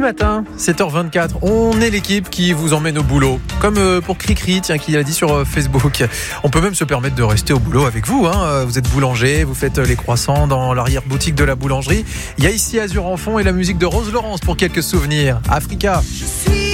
matin, 7h24, on est l'équipe qui vous emmène au boulot. Comme pour Cricri, tiens, qui l'a dit sur Facebook. On peut même se permettre de rester au boulot avec vous. Vous êtes boulanger, vous faites les croissants dans l'arrière-boutique de la boulangerie. Il y a ici Azur en fond et la musique de Rose Laurence pour quelques souvenirs. Africa.